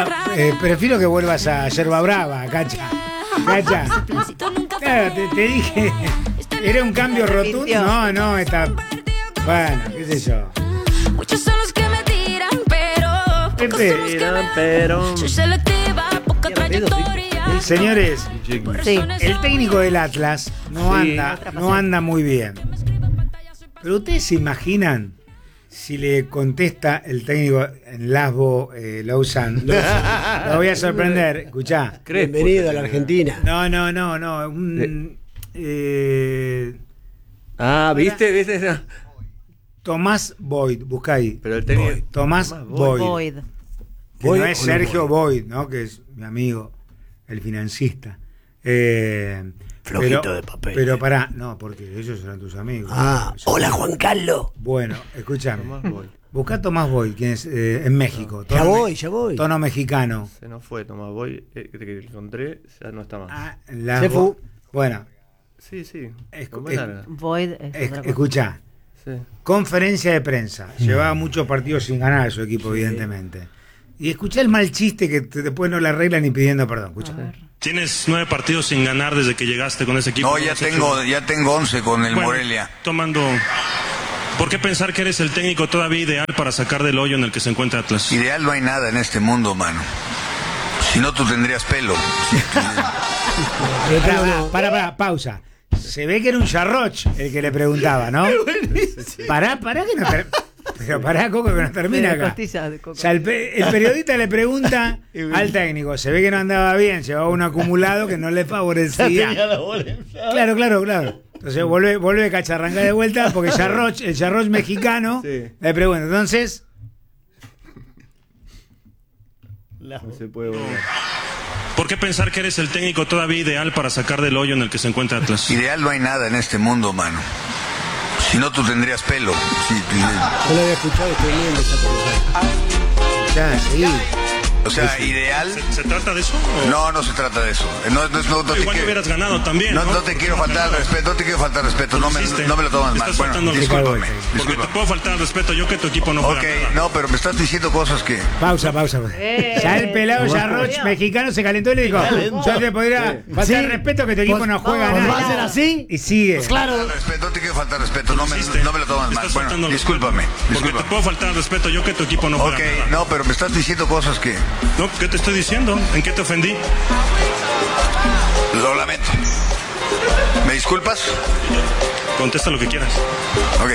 prefiero que vuelvas a Yerba Brava, Cacha. Cacha. Claro, te dije. ¿Era un cambio rotundo? No, está. Bueno, qué sé yo. Muchos son los que me tiran, pero Pepe, soy selectiva, poca trayectoria. señores, Sí. el técnico del Atlas no anda muy bien. Pero ustedes se imaginan si le contesta el técnico en Lasbo Lausanne. Lo voy a sorprender. Escuchá. Bienvenido a la Argentina. No. ¿Viste? Tomás Boyd, busca ahí. Pero el técnico. Tomás Boyd. Void. Que no es Sergio Boyd, ¿no? Que es mi amigo, el financista. Flojito de papel. Pero pará, no, porque ellos eran tus amigos. Hola Juan Carlos. Bueno, escúchame. Tomás Boyd. Buscá Tomás Boyd, quien es en México. Ya voy. Tono mexicano. Se nos fue Tomás Boyd, que lo encontré, ya no está más. Se fue. Bueno, Sí. Void es otra cosa. escuchá. Sí. Conferencia de prensa. Llevaba muchos partidos sin ganar su equipo, evidentemente. Y escuchá el mal chiste que después no le arreglan ni pidiendo perdón. Escuchá. Tienes 9 partidos sin ganar desde que llegaste con ese equipo. No, ya tengo 11 con el Morelia. ¿Por qué pensar que eres el técnico todavía ideal para sacar del hoyo en el que se encuentra Atlas? Ideal no hay nada en este mundo, mano. Si no, tú tendrías pelo. Para, pausa. Se ve que era un Charroch el que le preguntaba, ¿no? Pará que no termina. Pero pará, Coco, que no termina acá. O sea, el periodista le pregunta al técnico, se ve que no andaba bien, llevaba un acumulado que no le favorecía. Claro. Entonces vuelve Cacharranga de vuelta porque el Charroch mexicano le pregunta. Entonces, No se puede volver. ¿Por qué pensar que eres el técnico todavía ideal para sacar del hoyo en el que se encuentra Atlas? Ideal no hay nada en este mundo, mano. Si no, tú tendrías pelo. Yo lo había escuchado, estoy bien desactualizado. ya, sí. O sea, ideal. ¿Se trata de eso? No se trata de eso. No Igual que hubieras ganado también. No te quiero faltar al respeto. No me lo tomas mal. Bueno, discúlpame. Porque te puedo faltar al respeto yo que tu equipo no juega nada. No, pero me estás diciendo cosas que... Pausa. Ya el pelado Charroch mexicano se calentó y le dijo, yo te podría faltar respeto que tu equipo no juega nada. ¿Va a ser así? Y sigue. Pues claro. No te quiero faltar respeto. No me lo tomas mal. Bueno, discúlpame. Porque te puedo faltar al respeto yo que tu equipo no juega nada. No, pero me estás diciendo cosas que... No, ¿qué te estoy diciendo? ¿En qué te ofendí? Lo lamento. ¿Me disculpas? Contesta lo que quieras. Ok.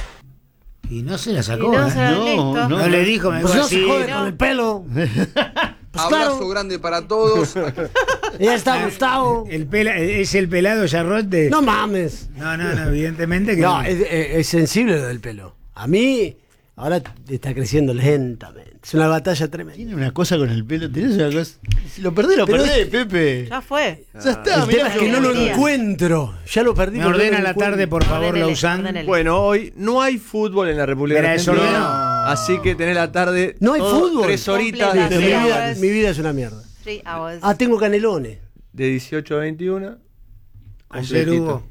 Y no se la sacó, No le dijo, me Pues dijo no se así. jode con el pelo. Abrazo grande para todos. Ya está Gustavo. Es el pelado Charroch de... No mames. No, evidentemente que No, es sensible lo del pelo. A mí, ahora está creciendo lentamente. Es una batalla tremenda. Tiene una cosa con el pelo. Tenés una cosa. Si lo perdés, Pepe. Ya fue. Ya está, El tema es que no lo encuentro. Ya lo perdí. Me ordena la tarde, por favor, Lausanne. Bueno, hoy no hay fútbol en la República Argentina. Así que tenés la tarde. No hay fútbol. 3 horitas Completa. Mi vida es una mierda. 3 hours. Tengo canelones. de 18 a 21. Ayer hubo.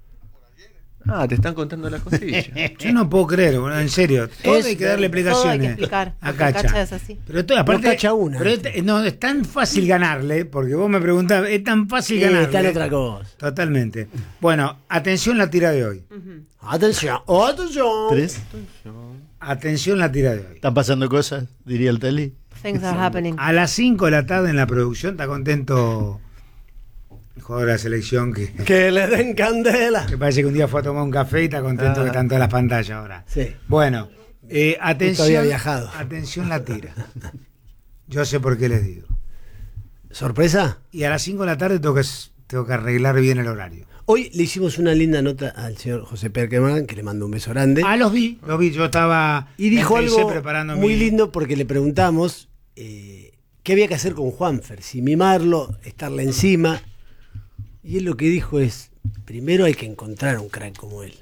Te están contando las cosillas. Yo no puedo creer, bueno, en serio. Todo hay que darle explicaciones. Todo hay que explicar. A Cacha. Cacha es así. Pero todo, aparte, No cacha una. Pero no, es tan fácil ganarle, porque vos me preguntás, es tan fácil ganarle. Está en otra cosa. Totalmente. Bueno, atención la tira de hoy. Atención. ¿Tres? Atención la tira de hoy. ¿Están pasando cosas? Diría el Teli. Things are happening. A las 5 de la tarde en la producción, está contento el jugador de la selección Que le den candela. que parece que un día fue a tomar un café y está contento que están todas las pantallas ahora. Sí. Bueno, atención. había viajado. Atención la tira. Yo sé por qué les digo. ¿Sorpresa? Y a las 5 de la tarde tengo que arreglar bien el horario. Hoy le hicimos una linda nota al señor José Perkeman, que le mando un beso grande. Los vi. Yo estaba Y dijo empecé algo preparando muy lindo porque le preguntamos qué había que hacer con Juanfer, si mimarlo, estarle encima. Y él lo que dijo es, primero hay que encontrar un crack como él.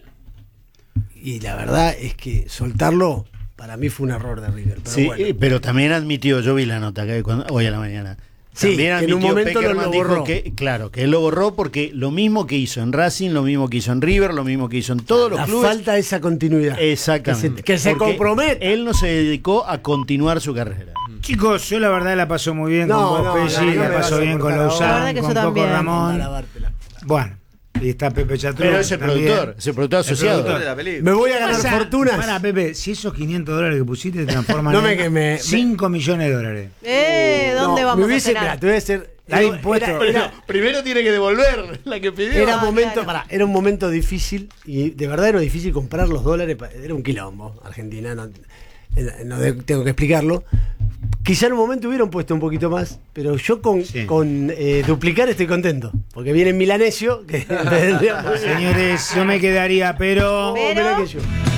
Y la verdad es que soltarlo para mí fue un error de River. Pero Sí, bueno. pero también admitió, yo vi la nota que hoy a la mañana. Sí, También que en un admitió momento Peckerman, lo dijo borró. que él lo borró porque lo mismo que hizo en Racing, lo mismo que hizo en River, lo mismo que hizo en todos los La clubes. falta esa continuidad. Exactamente. Que se Porque comprometa. Él no se dedicó a continuar su carrera. Chicos, yo la verdad la paso muy bien con vos, Pesci, la paso bien con Lausanne, con Coco Ramón. Bueno, y está Pepe Chatrón. Pero es el productor asociado. Me voy a ganar fortunas. Para, Pepe, si esos $500 que pusiste te transforman en 5 millones de dólares. ¿Dónde vamos a cenar? Te voy a hacer... Primero tiene que devolver la que pidió. Era un momento difícil y de verdad era difícil comprar los dólares. Era un quilombo. Argentina, no tengo que explicarlo. Quizá en un momento hubieran puesto un poquito más, pero yo con duplicar estoy contento. Porque viene Milanesio. Que Señores, yo me quedaría, pero... Mirá que yo.